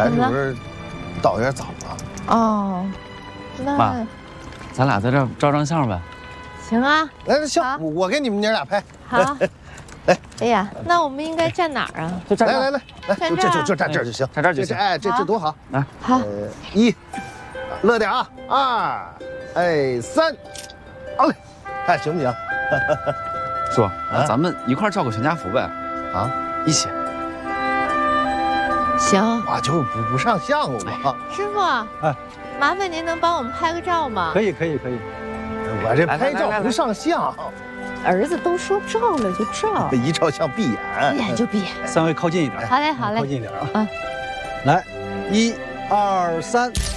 咱是不是到有点早了？ 哦，那妈咱俩在这照张相呗。 行啊。 来，行， 好我给你们娘俩拍。 好。 来， 哎呀，那我们应该站哪儿啊？ 就站这儿。 来， 站这儿就站这儿就行， 站这儿就行。 哎，这多好。 来， 好。 一，乐点啊！二，哎，三，好嘞，看行不行？ 叔，那咱们一块儿照个全家福呗。 啊， 一起。 行。 我就不上相了嘛。 师傅， 哎， 麻烦您能帮我们拍个照吗？ 可以。 我这拍照不上相， 儿子都说照了就照， 一照相闭眼， 闭眼就闭眼。 三位靠近一点。 好嘞，好嘞。 靠近一点啊。 嗯。 来，1、2、3。